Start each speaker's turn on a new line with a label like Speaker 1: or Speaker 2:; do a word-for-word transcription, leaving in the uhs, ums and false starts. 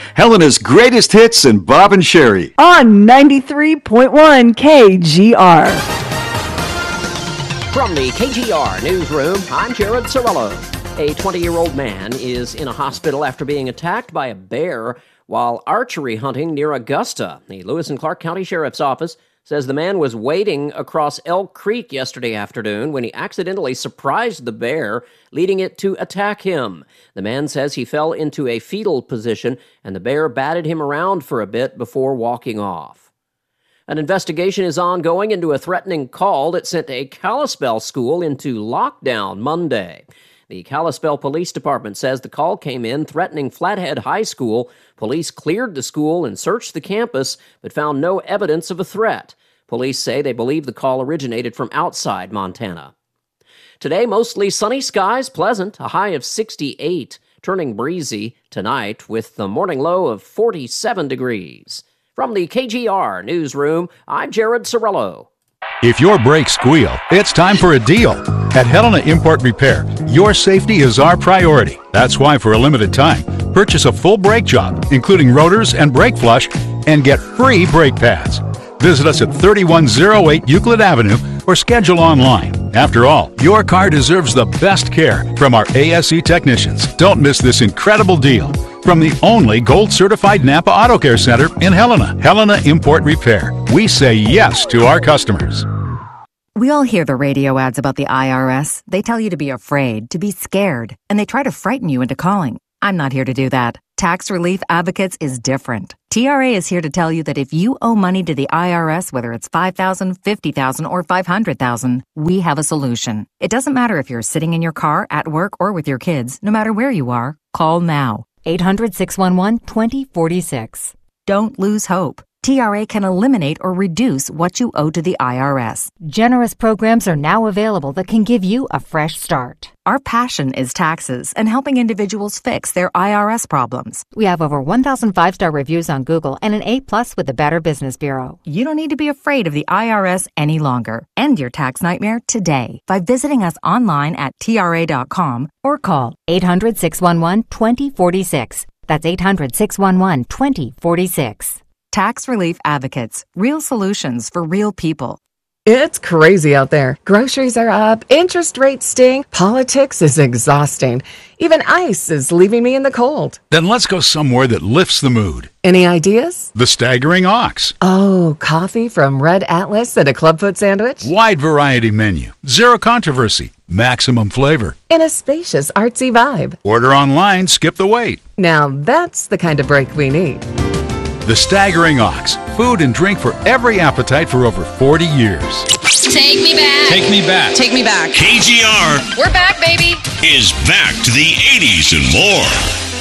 Speaker 1: Helena's greatest hits and Bob and Sherry.
Speaker 2: On ninety-three point one K G R.
Speaker 3: From the K G R newsroom, I'm Jared Cirillo. A twenty-year-old man is in a hospital after being attacked by a bear while archery hunting near Augusta. The Lewis and Clark County Sheriff's Office says the man was wading across Elk Creek yesterday afternoon when he accidentally surprised the bear, leading it to attack him. The man says he fell into a fetal position and the bear batted him around for a bit before walking off. An investigation is ongoing into a threatening call that sent a Kalispell school into lockdown Monday. The Kalispell Police Department says the call came in threatening Flathead High School. Police cleared the school and searched the campus, but found no evidence of a threat. Police say they believe the call originated from outside Montana. Today, mostly sunny skies, pleasant, a high of sixty-eight, turning breezy tonight with the morning low of forty-seven degrees. From the K G R newsroom, I'm Jared Cirillo.
Speaker 4: If your brakes squeal, it's time for a deal. At Helena Import Repair, your safety is our priority. That's why for a limited time, purchase a full brake job, including rotors and brake flush, and get free brake pads. Visit us at thirty-one oh eight Euclid Avenue or schedule online. After all, your car deserves the best care from our A S E technicians. Don't miss this incredible deal from the only gold-certified Napa Auto Care Center in Helena. Helena Import Repair. We say yes to our customers.
Speaker 5: We all hear the radio ads about the I R S. They tell you to be afraid, to be scared, and they try to frighten you into calling. I'm not here to do that. Tax Relief Advocates is different. T R A is here to tell you that if you owe money to the I R S, whether it's five thousand dollars, fifty thousand dollars, or five hundred thousand dollars, we have a solution. It doesn't matter if you're sitting in your car, at work, or with your kids. No matter where you are, call now. eight hundred, six one one, two zero four six. Don't lose hope. T R A can eliminate or reduce what you owe to the I R S.
Speaker 6: Generous programs are now available that can give you a fresh start.
Speaker 5: Our passion is taxes and helping individuals fix their I R S problems.
Speaker 6: We have over one thousand five-star reviews on Google and an A plus with the Better Business Bureau.
Speaker 5: You don't need to be afraid of the I R S any longer. End your tax nightmare today by visiting us online at T R A dot com or call
Speaker 6: eight hundred, six one one, two zero four six. That's eight hundred, six one one, two zero four six.
Speaker 5: Tax Relief Advocates. Real solutions for real people.
Speaker 7: It's crazy out there. Groceries are up, interest rates stink, politics is exhausting. Even ice is leaving me in the cold.
Speaker 4: Then let's go somewhere that lifts the mood.
Speaker 7: Any ideas?
Speaker 4: The Staggering Ox.
Speaker 7: Oh, coffee from Red Atlas and a Clubfoot sandwich?
Speaker 4: Wide variety menu. Zero controversy. Maximum flavor.
Speaker 7: In a spacious, artsy vibe.
Speaker 4: Order online, skip the wait.
Speaker 7: Now that's the kind of break we need.
Speaker 4: The Staggering Ox. Food and drink for every appetite for over forty years.
Speaker 8: Take me back.
Speaker 9: Take me back.
Speaker 8: Take me back.
Speaker 9: K G R.
Speaker 8: We're back, baby.
Speaker 9: Is back to the eighties and more.